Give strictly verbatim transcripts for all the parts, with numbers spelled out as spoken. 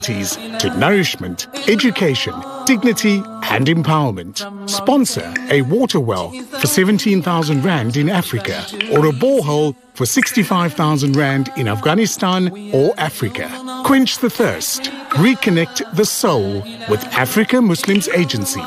to nourishment, education, dignity and empowerment. Sponsor a water well for seventeen thousand rand in Africa or a borehole for sixty-five thousand rand in Afghanistan or Africa. Quench the thirst. Reconnect the soul with Africa Muslims Agency.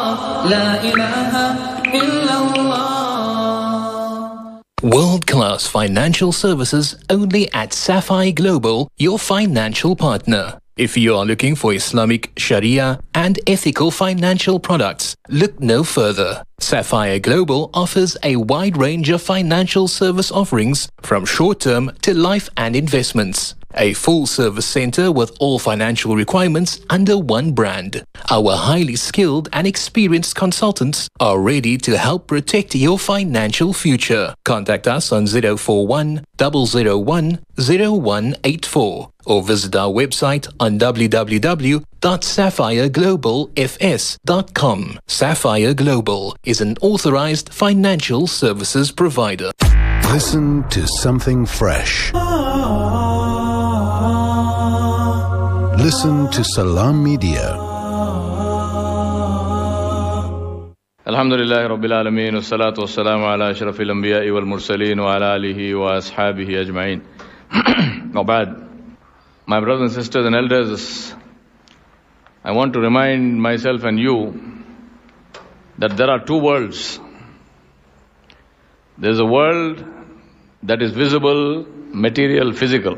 World-class financial services only at Sapphire Global, your financial partner. If you are looking for Islamic, Sharia and ethical financial products, look no further. Sapphire Global offers a wide range of financial service offerings from short-term to life and investments. A full-service center with all financial requirements under one brand. Our highly skilled and experienced consultants are ready to help protect your financial future. Contact us on zero four one, zero zero one, zero one eight four or visit our website on w w w dot sapphire global f s dot com. Sapphire Global is an authorized financial services provider. Listen to something fresh. Listen to Salam Media. Alhamdulillah Rabbil Alameen, wassalatu wassalamu ala ashrafil anbiya'i wal mursaleen wa ala alihi wa ashabihi ajma'in. Nobad. My brothers and sisters and elders, I want to remind myself and you that there are two worlds. There is a world that is visible, material, physical.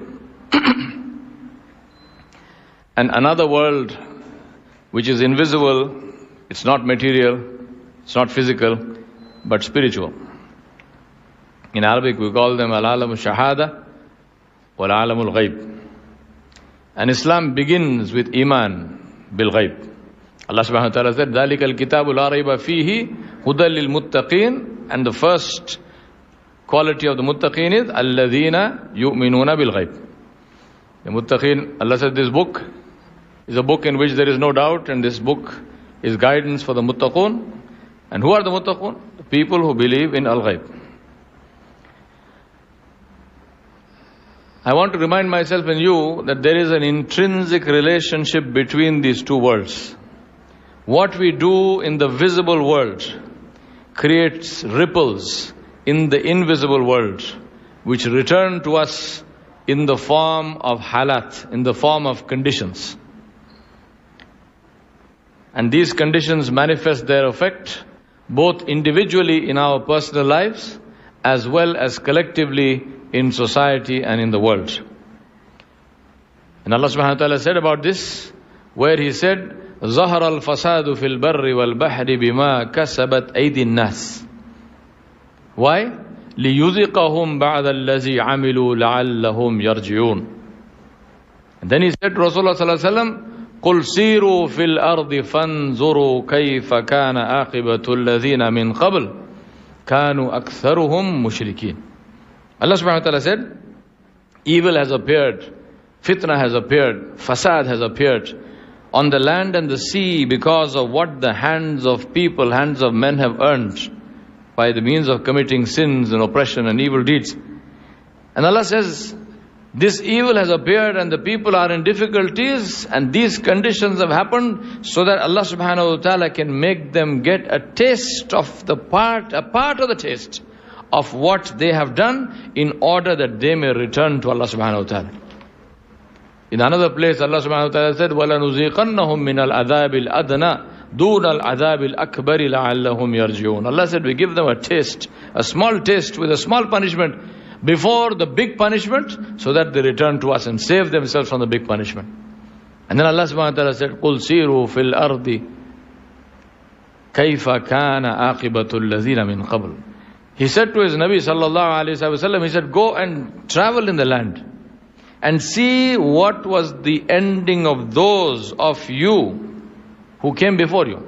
And another world which is invisible, it's not material, it's not physical, but spiritual. In Arabic we call them al-alam al-shahada wal-alam al-ghayb. And Islam begins with iman bil-ghayb. Allah subhanahu wa ta'ala said, ذَلِكَ الْكِتَابُ لَا رَيْبَ فِيهِ هُدًى لِلْمُتَّقِينَ. And the first quality of the muttaqeen is الَّذِينَ يُؤْمِنُونَ بِالْغَيْبِ. The muttaqeen, Allah said, this book is a book in which there is no doubt, and this book is guidance for the muttaqun. And who are the muttaqun? The people who believe in al-ghayb. I want to remind myself and you that there is an intrinsic relationship between these two worlds. What we do in the visible world creates ripples in the invisible world, which return to us in the form of halat, in the form of conditions. And these conditions manifest their effect both individually in our personal lives as well as collectively in society and in the world. And Allah subhanahu wa ta'ala said about this, where He said, ظَهَرَ الْفَسَادُ فِي الْبَرِّ وَالْبَحْرِ بِمَا كَسَبَتْ أَيْدِي النَّاسِ. Why? لِيُذِقَهُمْ بَعْدَ الَّذِي عَمِلُوا لَعَلَّهُمْ يَرْجِعُونَ. And then He said, Rasulullah sallallahu alaihi wasallam, قُلْ سِيرُوا فِي الْأَرْضِ فَانْظُرُوا كَيْفَ كَانَ عَاقِبَةُ الَّذِينَ مِنْ قَبْلِ كَانُوا أَكْثَرُهُمْ مُشْرِكِينَ. Allah subhanahu wa ta'ala said, evil has appeared, fitna has appeared, fasad has appeared on the land and the sea because of what the hands of people, hands of men have earned by the means of committing sins and oppression and evil deeds. And Allah says, this evil has appeared and the people are in difficulties, and these conditions have happened so that Allah subhanahu wa ta'ala can make them get a taste of the part, a part of the taste of what they have done, in order that they may return to Allah subhanahu wa ta'ala. In another place, Allah subhanahu wa ta'ala said, وَلَنُزِيقَنَّهُمْ مِنَ الْعَذَابِ الْأَدْنَى دُونَ الْعَذَابِ الْأَكْبَرِ لَعَلَّهُمْ يَرْجِعُونَ. Allah said, we give them a taste, a small taste with a small punishment before the big punishment, so that they return to us and save themselves from the big punishment. And then Allah subhanahu wa ta'ala said, قُلْ سِيرُوا فِي الْأَرْضِ كَيْفَ كَانَ عَاقِبَةُ الَّذِينَ مِنْ قَبْلِ. He said to his Nabi sallallahu alayhi wa sallam, he said, go and travel in the land and see what was the ending of those of you who came before you.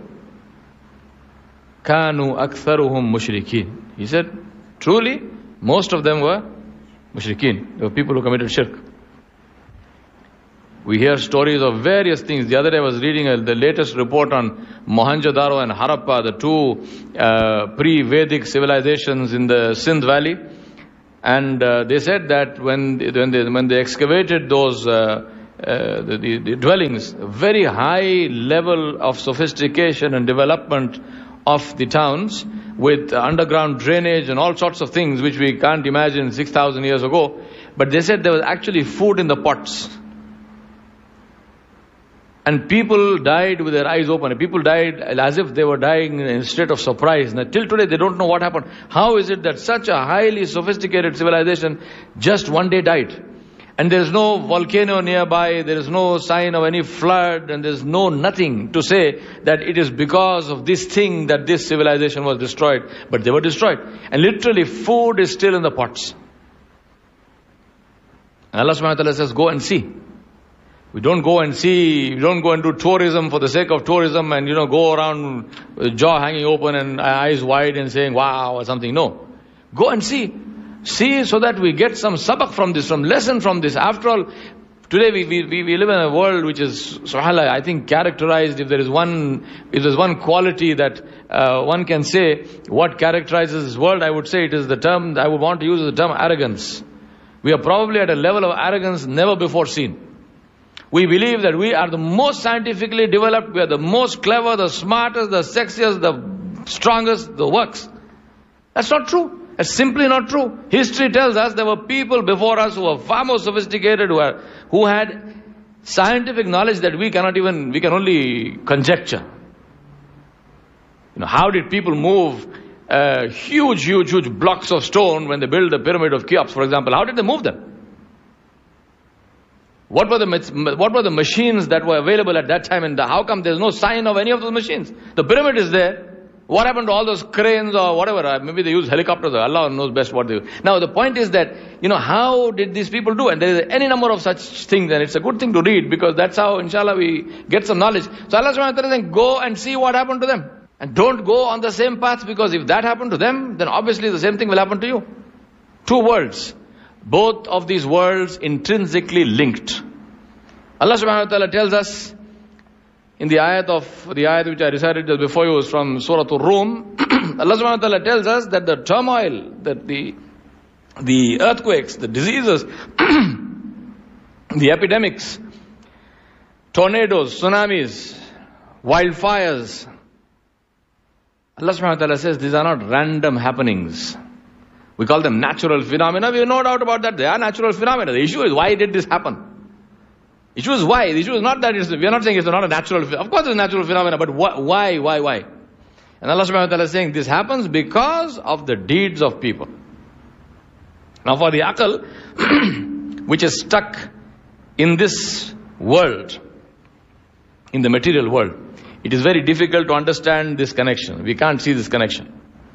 كَانُوا أَكْثَرُهُمْ مُشْرِكِينَ. He said, truly, most of them were mushrikeen. They were people who committed shirk. We hear stories of various things. The other day I was reading a, the latest report on Mohenjo-daro and Harappa, the two uh, pre-Vedic civilizations in the Sindh Valley. And uh, they said that when, when, they, when they excavated those uh, uh, the, the, the dwellings, very high level of sophistication and development of the towns with underground drainage and all sorts of things which we can't imagine six thousand years ago. But they said there was actually food in the pots. And people died with their eyes open. People died as if they were dying in a state of surprise. Now, till today, they don't know what happened. How is it that such a highly sophisticated civilization just one day died? And there is no volcano nearby, there is no sign of any flood, and there is no nothing to say that it is because of this thing that this civilization was destroyed. But they were destroyed. And literally, food is still in the pots. And Allah subhanahu wa ta'ala says, go and see. We don't go and see, we don't go and do tourism for the sake of tourism and, you know, go around with jaw hanging open and eyes wide and saying, wow, or something. No. Go and see. See so that we get some sabak from this, some lesson from this. After all, today we, we, we live in a world which is, subhanAllah, I think characterized, if there is one, if there is one quality that uh, one can say, what characterizes this world, I would say it is the term, I would want to use the term arrogance. We are probably at a level of arrogance never before seen. We believe that we are the most scientifically developed, we are the most clever, the smartest, the sexiest, the strongest, the works. That's not true. That's simply not true. History tells us there were people before us who were far more sophisticated, who, are, who had scientific knowledge that we cannot even, we can only conjecture. You know, how did people move uh, huge, huge, huge blocks of stone when they built the pyramid of Cheops, for example? How did they move them? What were the what were the machines that were available at that time, and the, how come there's no sign of any of those machines? The pyramid is there. What happened to all those cranes or whatever? Maybe they use helicopters. Allah knows best what they do. Now the point is that, you know, how did these people do? And there is any number of such things, and it's a good thing to read because that's how, inshallah, we get some knowledge. So Allah subhanahu wa ta'ala is saying, go and see what happened to them. And don't go on the same path, because if that happened to them, then obviously the same thing will happen to you. Two worlds. Both of these worlds intrinsically linked. Allah subhanahu wa ta'ala tells us in the ayat of, the ayat which I recited just before you was from Surah Ar-Rum. Allah subhanahu wa ta'ala tells us that the turmoil, that the, the earthquakes, the diseases, the epidemics, tornadoes, tsunamis, wildfires, Allah subhanahu wa ta'ala says these are not random happenings. We call them natural phenomena. We have no doubt about that. They are natural phenomena. The issue is, why did this happen? The issue is why. The issue is not that it's, we are not saying it's not a natural phenomena. Of course it's a natural phenomena, but wh- why, why, why? And Allah subhanahu wa ta'ala is saying this happens because of the deeds of people. Now for the aql, which is stuck in this world, in the material world, it is very difficult to understand this connection. We can't see this connection.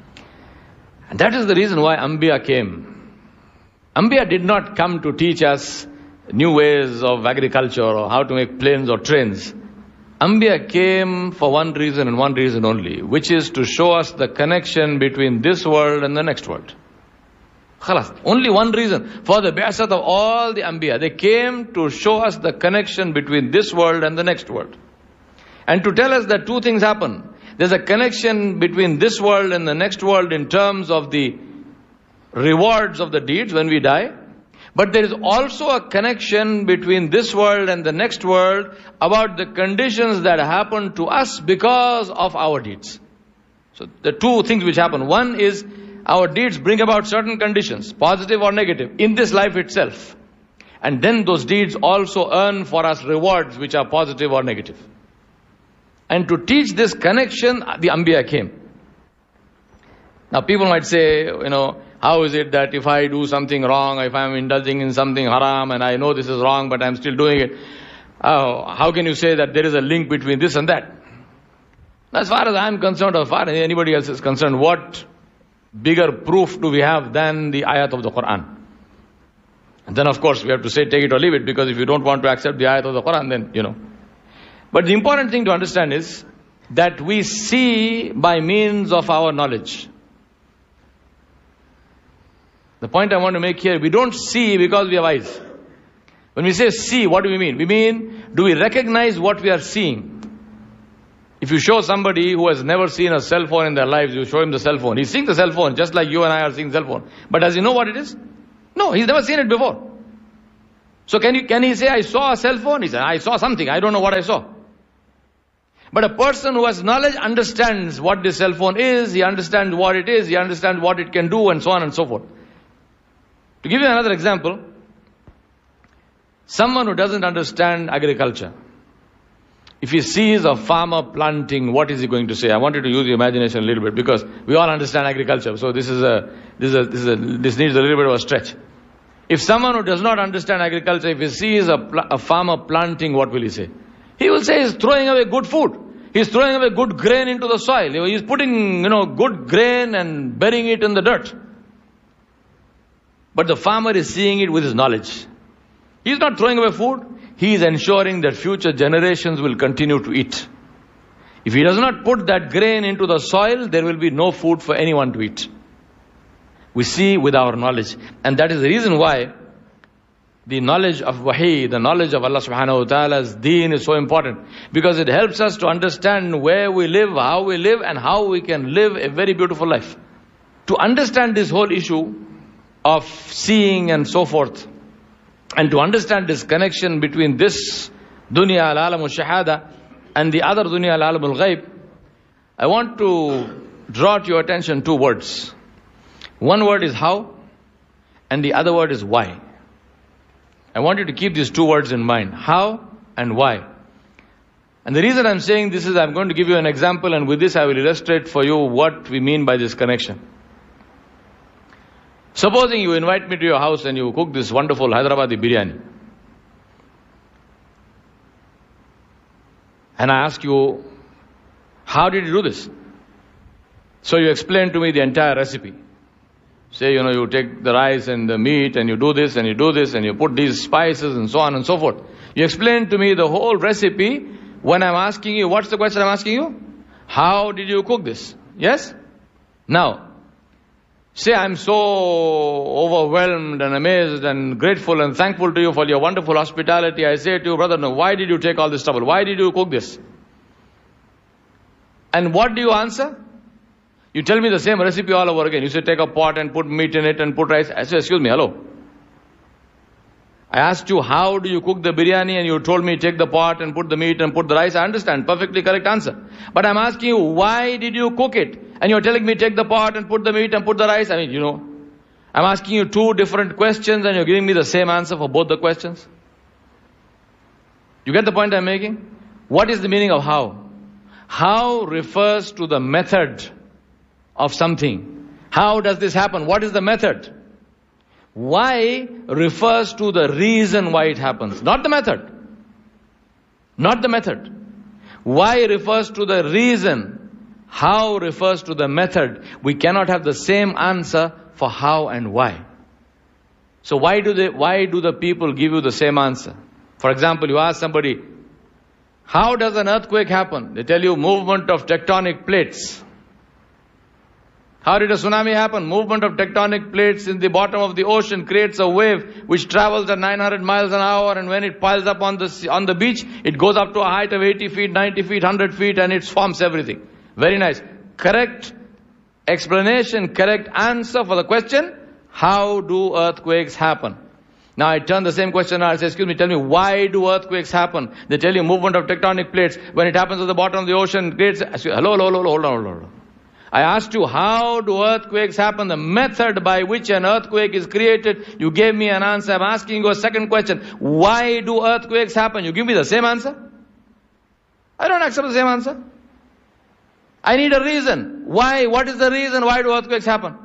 And that is the reason why Anbiya came. Anbiya did not come to teach us new ways of agriculture or how to make planes or trains. Anbiya came for one reason and one reason only, which is to show us the connection between this world and the next world. Khalas. Only one reason. For the bi'asat of all the Anbiya, they came to show us the connection between this world and the next world. And to tell us that two things happen. There's a connection between this world and the next world in terms of the rewards of the deeds when we die. But there is also a connection between this world and the next world about the conditions that happen to us because of our deeds. So the two things which happen. One is our deeds bring about certain conditions, positive or negative, in this life itself. And then those deeds also earn for us rewards which are positive or negative. And to teach this connection, the Anbiya came. Now people might say, you know, how is it that if I do something wrong, if I am indulging in something haram and I know this is wrong but I am still doing it, uh, how can you say that there is a link between this and that? As far as I am concerned, or as far as anybody else is concerned, what bigger proof do we have than the ayat of the Quran? And then of course we have to say take it or leave it, because if you don't want to accept the ayat of the Quran, then you know. But the important thing to understand is that we see by means of our knowledge. The point I want to make here, we don't see because we have eyes. When we say see, what do we mean? We mean, do we recognize what we are seeing? If you show somebody who has never seen a cell phone in their lives, you show him the cell phone. He's seeing the cell phone just like you and I are seeing the cell phone. But does he know what it is? No, he's never seen it before. So can you, can he say, I saw a cell phone? He said, I saw something, I don't know what I saw. But a person who has knowledge understands what this cell phone is, he understands what it is, he understands what it can do, and so on and so forth. To give you another example, someone who doesn't understand agriculture, if he sees a farmer planting, what is he going to say? I want you to use your imagination a little bit, because we all understand agriculture. So this is a, this is a, this is a, this needs a little bit of a stretch. If someone who does not understand agriculture, if he sees a, pl- a farmer planting, what will he say? He will say he's throwing away good food. He's throwing away good grain into the soil. He's putting, you know, good grain and burying it in the dirt. But the farmer is seeing it with his knowledge. He's not throwing away food. He is ensuring that future generations will continue to eat. If he does not put that grain into the soil, there will be no food for anyone to eat. We see with our knowledge. And that is the reason why the knowledge of wahi, the knowledge of Allah subhanahu wa ta'ala's deen is so important. Because it helps us to understand where we live, how we live, and how we can live a very beautiful life. To understand this whole issue of seeing and so forth, and to understand this connection between this dunya al-alam al-shahada and the other dunya al-alam al-ghaib, I want to draw to your attention two words. One word is how, and the other word is why. I want you to keep these two words in mind. How and why. And the reason I'm saying this is I'm going to give you an example, and with this I will illustrate for you what we mean by this connection. Supposing you invite me to your house and you cook this wonderful Hyderabadi biryani. And I ask you, how did you do this? So you explain to me the entire recipe. Say, you know, you take the rice and the meat and you do this and you do this and you put these spices and so on and so forth. You explain to me the whole recipe. When I'm asking you, what's the question I'm asking you? How did you cook this? Yes? Now, say I'm so overwhelmed and amazed and grateful and thankful to you for your wonderful hospitality. I say to you, brother, no, why did you take all this trouble? Why did you cook this? And what do you answer? You tell me the same recipe all over again. You say take a pot and put meat in it and put rice. I say, excuse me, hello. I asked you, how do you cook the biryani, and you told me take the pot and put the meat and put the rice. I understand, perfectly correct answer. But I'm asking you, why did you cook it? And you're telling me take the pot and put the meat and put the rice. I mean, you know, I'm asking you two different questions and you're giving me the same answer for both the questions. You get the point I'm making? What is the meaning of how? How refers to the method of something. How does this happen? What is the method? Why refers to the reason why it happens, not the method. Not the method. Why refers to the reason. How refers to the method. We cannot have the same answer for how and why. So why do they, why do the people give you the same answer? For example, you ask somebody, how does an earthquake happen? They tell you movement of tectonic plates. How did a tsunami happen? Movement of tectonic plates in the bottom of the ocean creates a wave which travels at nine hundred miles an hour, and when it piles up on the on the beach, it goes up to a height of eighty feet, ninety feet, one hundred feet, and it forms everything. Very nice. Correct explanation, correct answer for the question, how do earthquakes happen? Now I turn the same question and I say, excuse me, tell me, why do earthquakes happen? They tell you movement of tectonic plates. When it happens at the bottom of the ocean, it creates... Hello, hello, hello, hold on, hold on, hold on. I asked you, how do earthquakes happen? The method by which an earthquake is created. You gave me an answer. I'm asking you a second question. Why do earthquakes happen? You give me the same answer? I don't accept the same answer. I need a reason. Why? What is the reason? Why do earthquakes happen?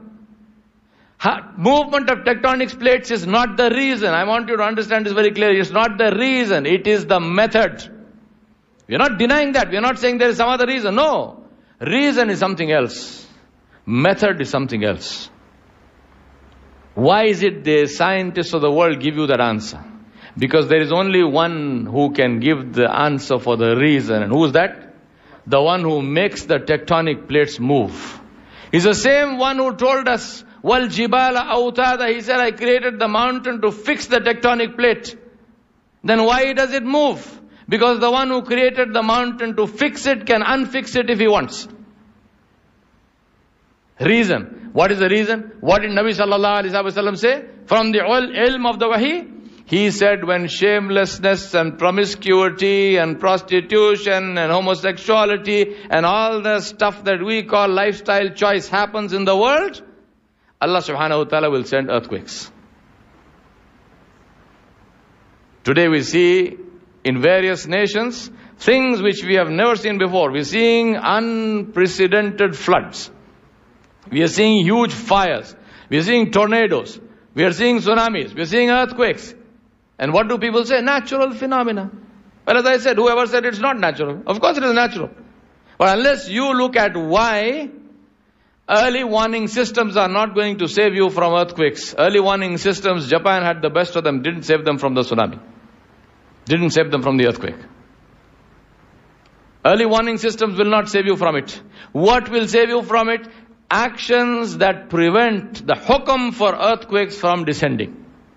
Ha- movement of tectonic plates is not the reason. I want you to understand this very clearly. It's not the reason. It is the method. We are not denying that. We are not saying there is some other reason. No. Reason is something else. Method is something else. Why is it the scientists of the world give you that answer? Because there is only one who can give the answer for the reason. And who is that? The one who makes the tectonic plates move. He's the same one who told us, Wal jibala autada. He said, I created the mountain to fix the tectonic plate. Then why does it move? Because the one who created the mountain to fix it can unfix it if he wants. Reason. What is the reason? What did Nabi sallallahu alaihi wasallam say? From the ilm of the wahi, He said when shamelessness and promiscuity and prostitution and homosexuality and all the stuff that we call lifestyle choice happens in the world, Allah subhanahu wa ta'ala will send earthquakes. Today we see in various nations things which we have never seen before. We are seeing unprecedented floods. We are seeing huge fires. We are seeing tornadoes. We are seeing tsunamis. We are seeing earthquakes. And what do people say? Natural phenomena. Well, as I said, whoever said it's not natural? Of course it is natural. But unless you look at why early warning systems are not going to save you from earthquakes. Early warning systems, Japan had the best of them, didn't save them from the tsunami. Didn't save them from the earthquake. Early warning systems will not save you from it. What will save you from it? Actions that prevent the hukum for earthquakes from descending.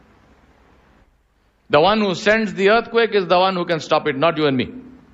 The one who sends the earthquake is the one who can stop it, not you and me.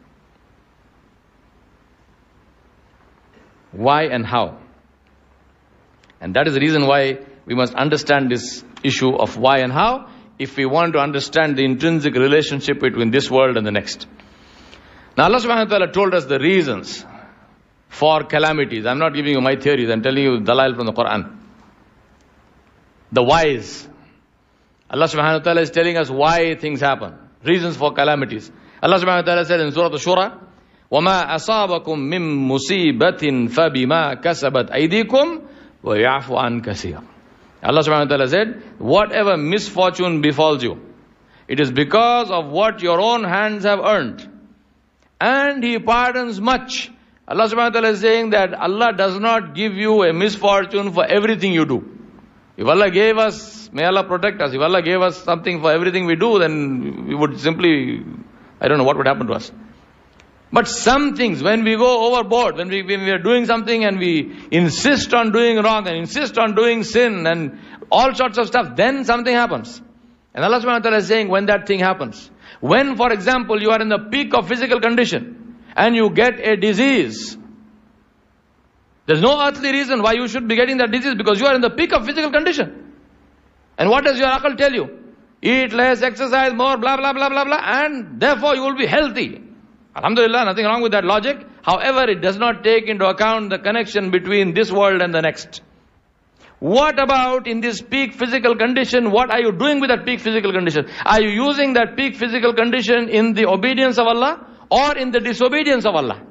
Why and how? And that is the reason why we must understand this issue of why and how if we want to understand the intrinsic relationship between this world and the next. Now Allah subhanahu wa ta'ala told us the reasons for calamities. I'm not giving you my theories, I'm telling you dalail from the Quran. The whys. Allah subhanahu wa ta'ala is telling us why things happen. Reasons for calamities. Allah subhanahu wa ta'ala said in Surah Al-Shura, وَمَا أَصَابَكُم مِّن مُّصِيبَةٍ فَبِمَا كَسَبَتْ أَيْدِيكُمْ وَيَعْفُ عَنْ كَثِيرٍ. Allah subhanahu wa ta'ala said, whatever misfortune befalls you, it is because of what your own hands have earned. And He pardons much. Allah subhanahu wa ta'ala is saying that Allah does not give you a misfortune for everything you do. If Allah gave us, may Allah protect us, if Allah gave us something for everything we do, then we would simply, I don't know what would happen to us. But some things, when we go overboard, when we, when we are doing something and we insist on doing wrong and insist on doing sin and all sorts of stuff, then something happens. And Allah subhanahu wa ta'ala is saying when that thing happens. When, for example, you are in the peak of physical condition and you get a disease, there's no earthly reason why you should be getting that disease because you are in the peak of physical condition. And what does your akal tell you? Eat less, exercise more, blah, blah, blah, blah, blah, and therefore you will be healthy. Alhamdulillah, nothing wrong with that logic. However, it does not take into account the connection between this world and the next. What about in this peak physical condition? What are you doing with that peak physical condition? Are you using that peak physical condition in the obedience of Allah or in the disobedience of Allah?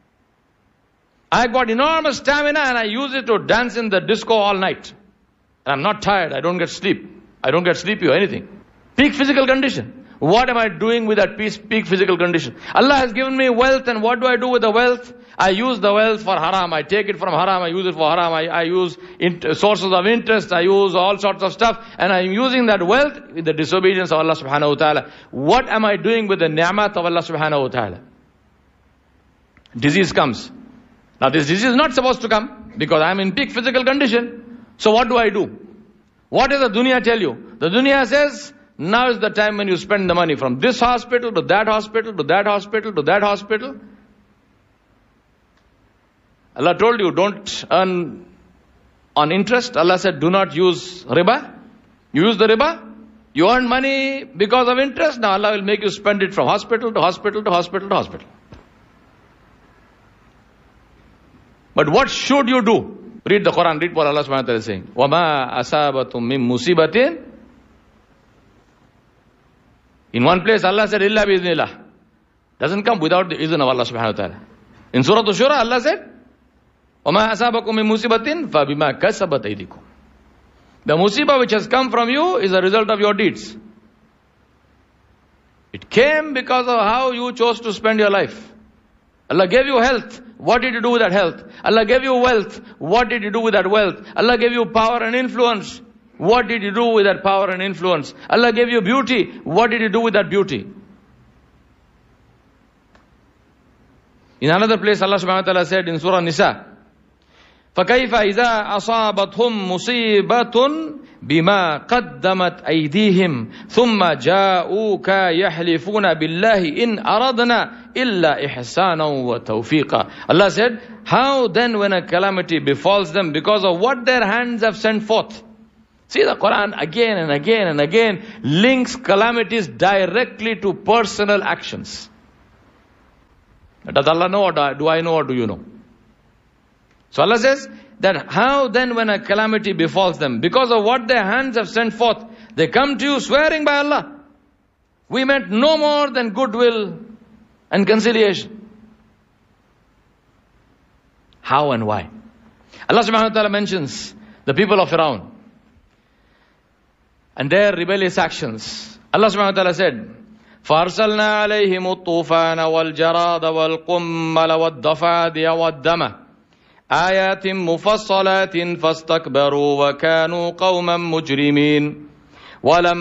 I got enormous stamina and I use it to dance in the disco all night. And I'm not tired, I don't get sleep. I don't get sleepy or anything. Peak physical condition. What am I doing with that peak physical condition? Allah has given me wealth, and what do I do with the wealth? I use the wealth for haram. I take it from haram. I use it for haram. I, I use int- sources of interest. I use all sorts of stuff. And I'm using that wealth with the disobedience of Allah subhanahu wa ta'ala. What am I doing with the ni'mat of Allah subhanahu wa ta'ala? Disease comes. Now this disease is not supposed to come because I'm in peak physical condition. So what do I do? What does the dunya tell you? The dunya says, now is the time when you spend the money from this hospital to that hospital to that hospital to that hospital. Allah told you don't earn on interest. Allah said do not use riba. You use the riba. You earn money because of interest. Now Allah will make you spend it from hospital to hospital to hospital to hospital. But what should you do? Read the Quran. Read what Allah subhanahu wa ta'ala is saying. وَمَا أَصَابَتُم مِّن مُّصِيبَةٍ. In one place Allah said, Illa biiznillah. Doesn't come without the izn of Allah subhanahu wa ta'ala. In Surah Al-Shura Allah said, وَمَا أَصَابَكُم مِّن مُّصِيبَةٍ فَبِمَا كَسَبَتْ أَيْدِيكُمْ. The musibah which has come from you is a result of your deeds. It came because of how you chose to spend your life. Allah gave you health. What did you do with that health? Allah gave you wealth. What did you do with that wealth? Allah gave you power and influence. What did you do with that power and influence? Allah gave you beauty. What did you do with that beauty? In another place Allah subhanahu wa ta'ala said in Surah Nisa, فَكَيْفَ إِذَا أَصَابَتْهُمْ مُصِيبَةٌ بِمَا قَدَّمَتْ أَيْدِيهِمْ ثُمَّ جَاءُوكَ يَحْلِفُونَ بِاللَّهِ إِنْ أَرَدْنَا إِلَّا إِحْسَانًا وَتَوْفِيقًا. Allah said, how then when a calamity befalls them because of what their hands have sent forth? See, the Quran again and again and again links calamities directly to personal actions. Does Allah know, or do I know, or do you know? So Allah says that how then when a calamity befalls them, because of what their hands have sent forth, they come to you swearing by Allah, we meant no more than goodwill and conciliation. How and why? Allah subhanahu wa ta'ala mentions the people of Fir'aun and their rebellious actions. Allah subhanahu wa ta'ala said, فَأَرْسَلْنَا عَلَيْهِمُ الطُّوفَانَ وَالْجَرَادَ وَالْقُمَّلَ وَالضَّفَادِيَ وَالدَّمَ آيَاتٍ مُفَصَّلَاتٍ فَاسْتَكْبَرُوا وَكَانُوا قَوْمًا مُجْرِمِينَ وَلَمْ